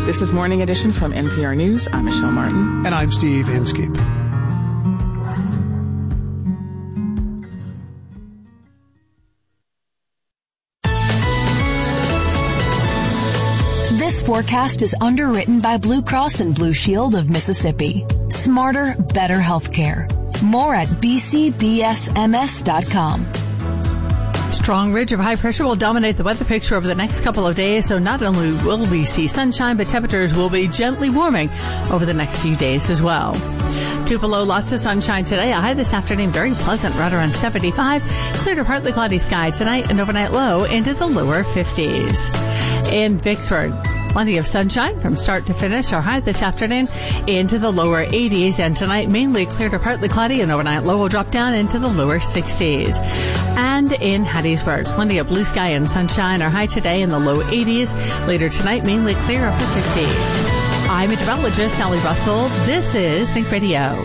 This is Morning Edition from NPR News. I'm Michelle Martin. And I'm Steve Inskeep. This forecast is underwritten by Blue Cross and Blue Shield of Mississippi. Smarter, better healthcare. More at bcbsms.com. Strong ridge of high pressure will dominate the weather picture over the next couple of days, so not only will we see sunshine, but temperatures will be gently warming over the next few days as well. Tupelo, lots of sunshine today. A high this afternoon, very pleasant, right around 75. Clear to partly cloudy sky tonight, and overnight low into the lower 50s. In Vicksburg, plenty of sunshine from start to finish. Our high this afternoon into the lower 80s, and tonight mainly clear to partly cloudy, and overnight low will drop down into the lower 60s. And in Hattiesburg, plenty of blue sky and sunshine. Our high today in the low 80s. Later tonight, mainly clear upper 50s. I'm meteorologist Sally Russell. This is Think Radio.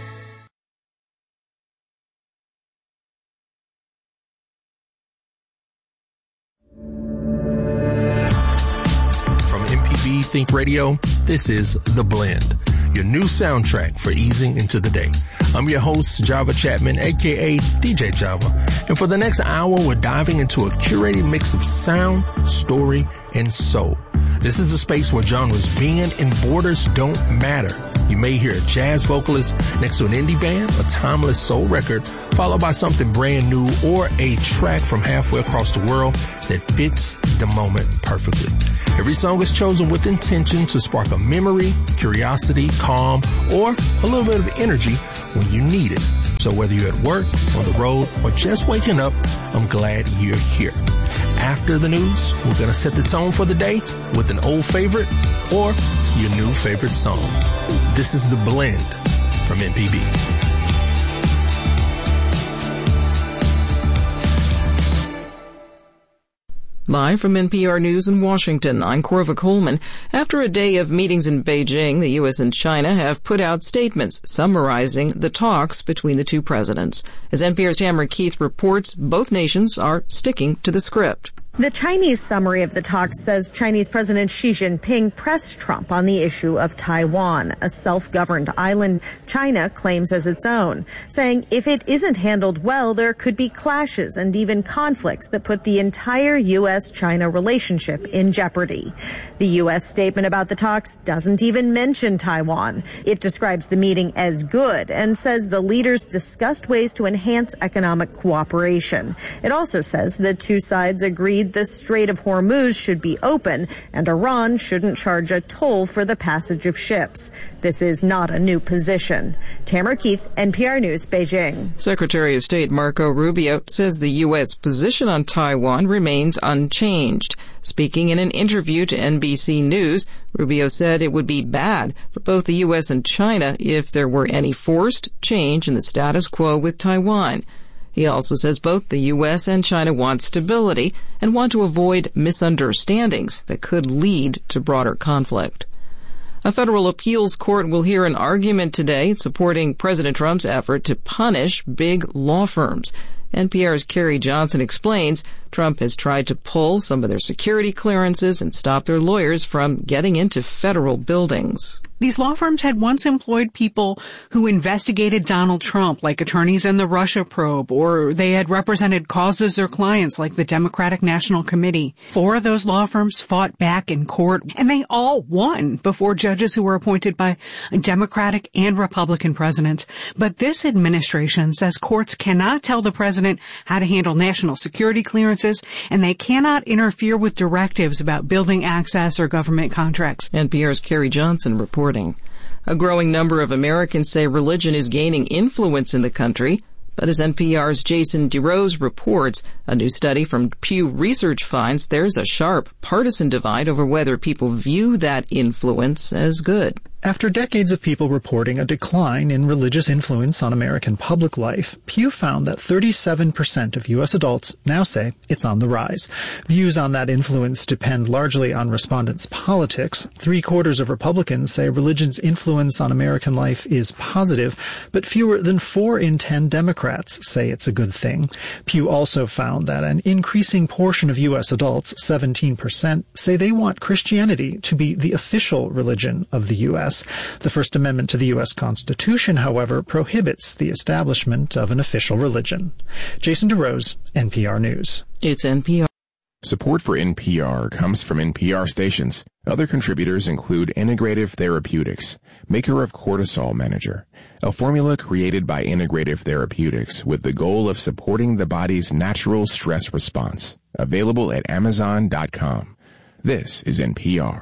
From MPB Think Radio, this is The Blend, your new soundtrack for easing into the day. I'm your host, Java Chapman, aka DJ Java. And for the next hour, we're diving into a curated mix of sound, story, and soul. This is a space where genres bend and borders don't matter. You may hear a jazz vocalist next to an indie band, a timeless soul record, followed by something brand new, or a track from halfway across the world that fits the moment perfectly. Every song is chosen with intention to spark a memory, curiosity, calm, or a little bit of energy when you need it. So whether you're at work, on the road, or just waking up, I'm glad you're here. After the news, we're going to set the tone for the day with an old favorite or your new favorite song. This is The Blend from MPB. Live from NPR News in Washington, I'm Corva Coleman. After a day of meetings in Beijing, the U.S. and China have put out statements summarizing the talks between the two presidents. As NPR's Tamara Keith reports, both nations are sticking to the script. The Chinese summary of the talks says Chinese President Xi Jinping pressed Trump on the issue of Taiwan, a self-governed island China claims as its own, saying if it isn't handled well, there could be clashes and even conflicts that put the entire U.S.-China relationship in jeopardy. The U.S. statement about the talks doesn't even mention Taiwan. It describes the meeting as good and says the leaders discussed ways to enhance economic cooperation. It also says the two sides agreed the Strait of Hormuz should be open and Iran shouldn't charge a toll for the passage of ships. This is not a new position. Tamara Keith, NPR News, Beijing. Secretary of State Marco Rubio says the U.S. position on Taiwan remains unchanged. Speaking in an interview to NBC News, Rubio said it would be bad for both the U.S. and China if there were any forced change in the status quo with Taiwan. He also says both the U.S. and China want stability and want to avoid misunderstandings that could lead to broader conflict. A federal appeals court will hear an argument today supporting President Trump's effort to punish big law firms. NPR's Carrie Johnson explains Trump has tried to pull some of their security clearances and stop their lawyers from getting into federal buildings. These law firms had once employed people who investigated Donald Trump, like attorneys in the Russia probe, or they had represented causes or clients like the Democratic National Committee. 4 of those law firms fought back in court, and they all won before judges who were appointed by Democratic and Republican presidents. But this administration says courts cannot tell the president how to handle national security clearances, and they cannot interfere with directives about building access or government contracts. NPR's Carrie Johnson reports. A growing number of Americans say religion is gaining influence in the country, but as NPR's Jason DeRose reports, a new study from Pew Research finds there's a sharp partisan divide over whether people view that influence as good. After decades of people reporting a decline in religious influence on American public life, Pew found that 37% of U.S. adults now say it's on the rise. Views on that influence depend largely on respondents' politics. 3/4 of Republicans say religion's influence on American life is positive, but fewer than 4 in 10 Democrats say it's a good thing. Pew also found that an increasing portion of U.S. adults, 17%, say they want Christianity to be the official religion of the U.S. The First Amendment to the U.S. Constitution, however, prohibits the establishment of an official religion. Jason DeRose, NPR News. It's NPR. Support for NPR comes from NPR stations. Other contributors include Integrative Therapeutics, maker of Cortisol Manager, a formula created by Integrative Therapeutics with the goal of supporting the body's natural stress response. Available at Amazon.com. This is NPR.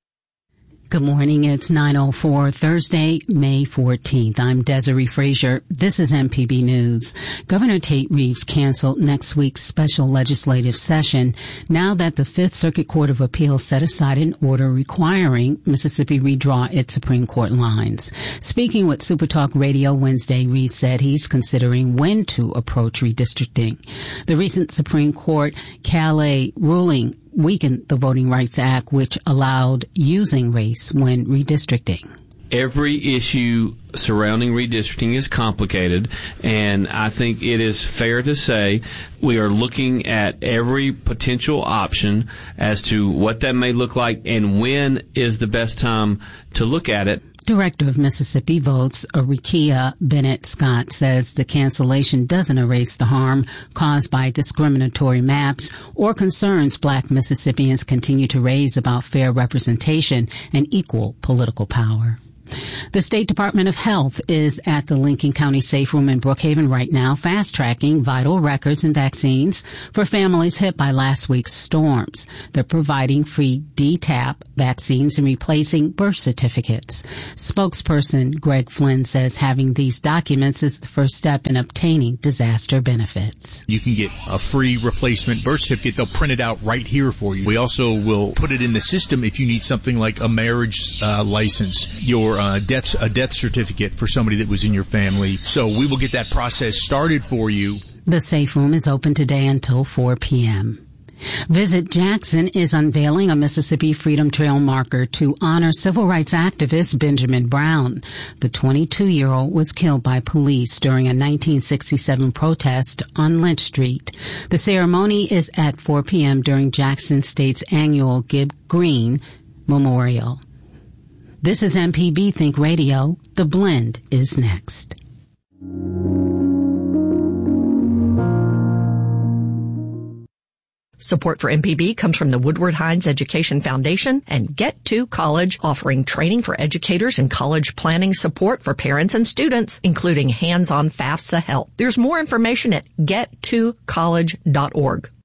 Good morning. It's 9:04, Thursday, May 14th. I'm Desiree Frazier. This is MPB News. Governor Tate Reeves canceled next week's special legislative session now that the Fifth Circuit Court of Appeals set aside an order requiring Mississippi redraw its Supreme Court lines. Speaking with Supertalk Radio Wednesday, Reeves said he's considering when to approach redistricting. The recent Supreme Court Calais ruling weakened the Voting Rights Act, which allowed using race when redistricting. Every issue surrounding redistricting is complicated, and I think it is fair to say we are looking at every potential option as to what that may look like and when is the best time to look at it. Director of Mississippi Votes, Arikia Bennett Scott, says the cancellation doesn't erase the harm caused by discriminatory maps or concerns Black Mississippians continue to raise about fair representation and equal political power. The State Department of Health is at the Lincoln County Safe Room in Brookhaven right now, fast-tracking vital records and vaccines for families hit by last week's storms. They're providing free DTaP vaccines and replacing birth certificates. Spokesperson Greg Flynn says having these documents is the first step in obtaining disaster benefits. You can get a free replacement birth certificate. They'll print it out right here for you. We also will put it in the system if you need something like a marriage license, your a death certificate for somebody that was in your family. So we will get that process started for you. The Safe Room is open today until 4 p.m. Visit Jackson is unveiling a Mississippi Freedom Trail marker to honor civil rights activist Benjamin Brown. The 22-year-old was killed by police during a 1967 protest on Lynch Street. The ceremony is at 4 p.m. during Jackson State's annual Gib Green Memorial. This is MPB Think Radio. The Blend is next. Support for MPB comes from the Woodward Hines Education Foundation and Get2 College, offering training for educators and college planning support for parents and students, including hands-on FAFSA help. There's more information at get2college.org.